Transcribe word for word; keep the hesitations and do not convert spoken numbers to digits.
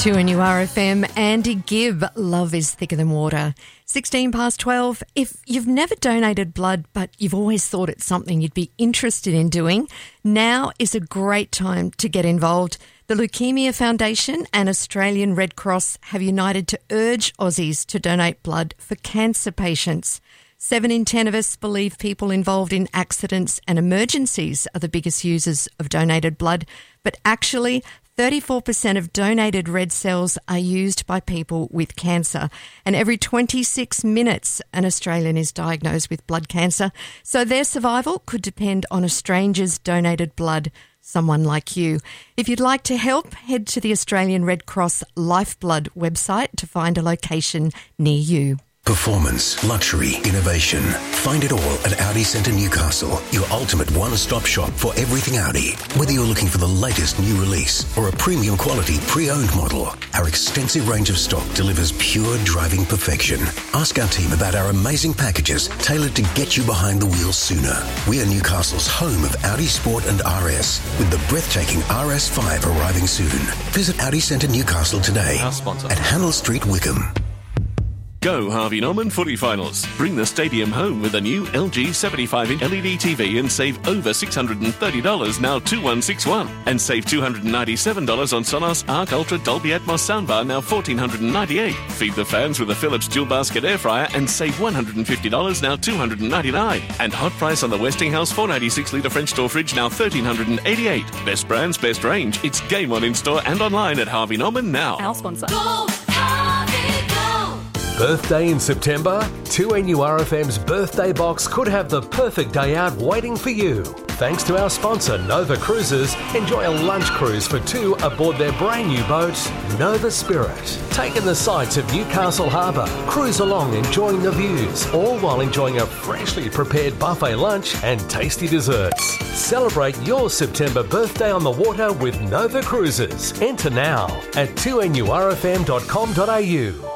two N U R F M, Andy Gibb, Love is Thicker Than Water. sixteen past twelve. If you've never donated blood but you've always thought it's something you'd be interested in doing, now is a great time to get involved. The Leukemia Foundation and Australian Red Cross have united to urge Aussies to donate blood for cancer patients. Seven in ten of us believe people involved in accidents and emergencies are the biggest users of donated blood, but actually thirty-four percent of donated red cells are used by people with cancer, and every twenty-six minutes an Australian is diagnosed with blood cancer, so their survival could depend on a stranger's donated blood, someone like you. If you'd like to help, head to the Australian Red Cross Lifeblood website to find a location near you. Performance, luxury, innovation. Find it all at Audi Centre Newcastle, your ultimate one-stop shop for everything Audi. Whether you're looking for the latest new release or a premium quality pre-owned model, our extensive range of stock delivers pure driving perfection. Ask our team about our amazing packages tailored to get you behind the wheel sooner. We are Newcastle's home of Audi Sport and R S, with the breathtaking R S five arriving soon. Visit Audi Centre Newcastle today Our sponsor. at Hannell Street, Wickham. Go Harvey Norman Footy Finals. Bring the stadium home with a new L G seventy-five inch L E D T V and save over six hundred thirty dollars, now two one six one. And save two hundred ninety-seven dollars on Sonos Arc Ultra Dolby Atmos soundbar, now one thousand four hundred ninety-eight dollars. Feed the fans with a Philips dual basket air fryer and save one hundred fifty dollars, now two hundred ninety-nine dollars. And hot price on the Westinghouse four ninety-six litre French door fridge, now one thousand three hundred eighty-eight dollars. Best brands, best range. It's game on in store and online at Harvey Norman now. Our sponsor. Go, Harvey, go! Birthday in September? two N U R F M's birthday box could have the perfect day out waiting for you. Thanks to our sponsor, Nova Cruises, enjoy a lunch cruise for two aboard their brand new boat, Nova Spirit. Take in the sights of Newcastle Harbour, cruise along enjoying the views, all while enjoying a freshly prepared buffet lunch and tasty desserts. Celebrate your September birthday on the water with Nova Cruises. Enter now at two N U R F M dot com dot A U.